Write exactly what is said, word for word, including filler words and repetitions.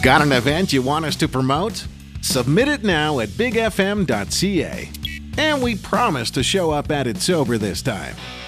Got an event you want us to promote? Submit it now at big f m dot c a. And we promise to show up at it sober this time.